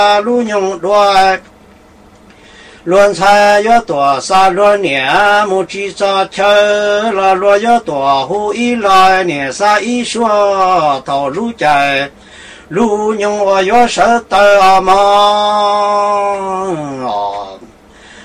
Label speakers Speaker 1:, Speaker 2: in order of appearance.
Speaker 1: lu nhung đuôi luôn sai yo tổ sa luôn nhẹ một chỉ cho chơi là luôn yo tổ hu ý lại nhẹ sa ý xua tàu lu chạy lu nhung yo sợ tơ mong